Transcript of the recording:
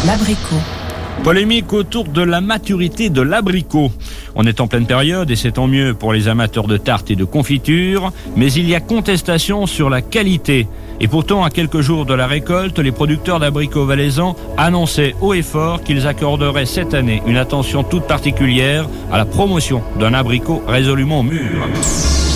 L'abricot. Polémique autour de la maturité de l'abricot. On est en pleine période et c'est tant mieux pour les amateurs de tartes et de confitures, mais il y a contestation sur la qualité. Et pourtant, à quelques jours de la récolte, les producteurs d'abricots valaisans annonçaient haut et fort qu'ils accorderaient cette année une attention toute particulière à la promotion d'un abricot résolument mûr.